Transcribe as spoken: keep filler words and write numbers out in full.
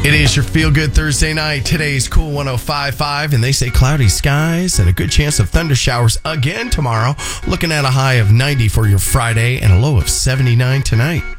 It is your Feel Good Thursday night. Today's Cool one oh five point five, and they say cloudy skies and a good chance of thunder showers again tomorrow. Looking at a high of ninety for your Friday and a low of seventy-nine tonight.